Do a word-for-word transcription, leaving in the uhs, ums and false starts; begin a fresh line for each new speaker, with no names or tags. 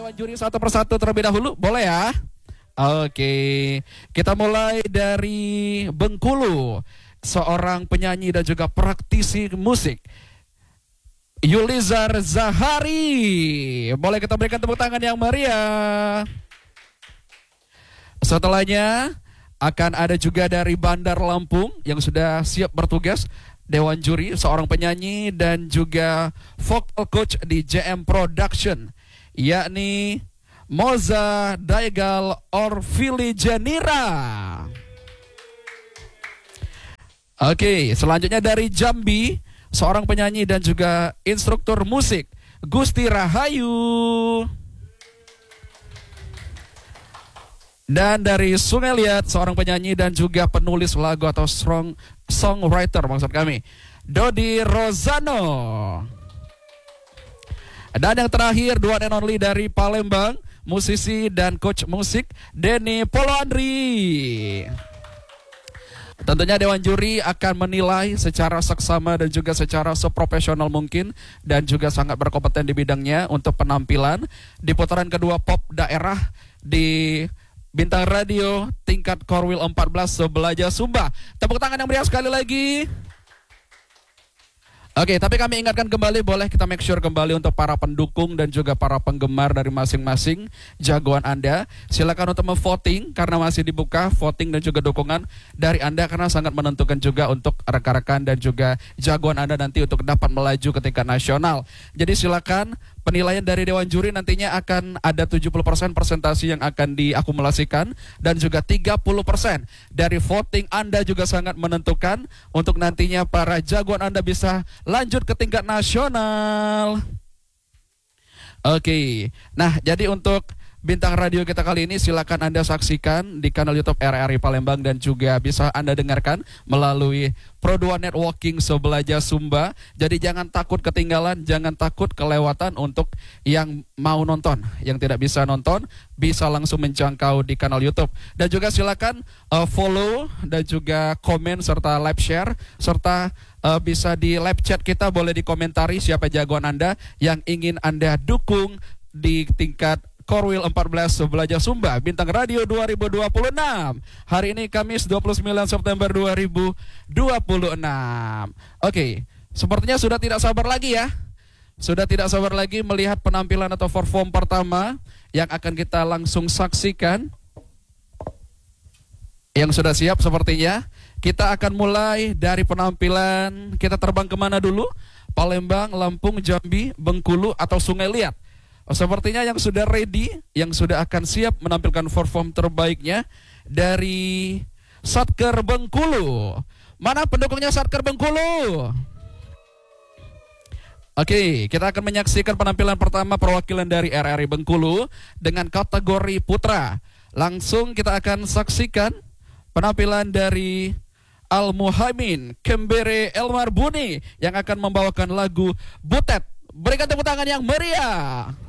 Dewan Juri satu persatu terlebih dahulu, boleh ya? Oke, kita mulai dari Bengkulu, seorang penyanyi dan juga praktisi musik, Yulizar Zahari. Boleh kita berikan tepuk tangan yang meriah. Setelahnya akan ada juga dari Bandar Lampung yang sudah siap bertugas, Dewan Juri, seorang penyanyi dan juga vocal coach di J M Production, yakni Moza Daigal Orvili Janira. Oke, selanjutnya dari Jambi, seorang penyanyi dan juga instruktur musik, Gusti Rahayu. Dan dari Sungai Liat, seorang penyanyi dan juga penulis lagu atau song, songwriter maksud kami, Dodi Rozano. Dan yang terakhir, dua and only dari Palembang, musisi dan coach musik, Denny Poloandri. Tentunya Dewan Juri akan menilai secara seksama dan juga secara seprofesional mungkin dan juga sangat berkompeten di bidangnya untuk penampilan di putaran kedua pop daerah di Bintang Radio tingkat Korwil empat belas Sebelaja Sumba. Tepuk tangan yang meriah sekali lagi. Oke, tapi kami ingatkan kembali, boleh kita make sure kembali untuk para pendukung dan juga para penggemar dari masing-masing jagoan Anda. Silakan untuk memvoting karena masih dibuka voting dan juga dukungan dari Anda karena sangat menentukan juga untuk rekan-rekan dan juga jagoan Anda nanti untuk dapat melaju ke tingkat nasional. Jadi silakan, penilaian dari Dewan Juri nantinya akan ada tujuh puluh persen persentasi yang akan diakumulasikan dan juga tiga puluh persen dari voting Anda juga sangat menentukan untuk nantinya para jagoan Anda bisa lanjut ke tingkat nasional. Oke, nah jadi untuk Bintang Radio kita kali ini silakan Anda saksikan di kanal YouTube R R I Palembang dan juga bisa Anda dengarkan melalui Pro dua Networking Sebelaja Sumba. Jadi jangan takut ketinggalan, jangan takut kelewatan untuk yang mau nonton. Yang tidak bisa nonton bisa langsung menjangkau di kanal YouTube. Dan juga silakan uh, follow dan juga komen serta live share serta uh, bisa di live chat kita, boleh dikomentari siapa jagoan Anda yang ingin Anda dukung di tingkat Korwil empat belas Sebelaja Sumba Bintang Radio dua ribu dua puluh enam. Hari ini Kamis dua puluh sembilan September dua ribu dua puluh enam. Oke, sepertinya sudah tidak sabar lagi ya. Sudah tidak sabar lagi melihat penampilan atau perform pertama yang akan kita langsung saksikan. Yang sudah siap sepertinya. Kita akan mulai dari penampilan. Kita terbang kemana dulu? Palembang, Lampung, Jambi, Bengkulu atau Sungai Liat? Sepertinya yang sudah ready, yang sudah akan siap menampilkan perform terbaiknya dari Satker Bengkulu. Mana pendukungnya Satker Bengkulu? Oke, kita akan menyaksikan penampilan pertama perwakilan dari R R I Bengkulu dengan kategori putra. Langsung kita akan saksikan penampilan dari Al Muhaimin Kembere Elmar Buni yang akan membawakan lagu Butet. Berikan tepuk tangan yang meriah.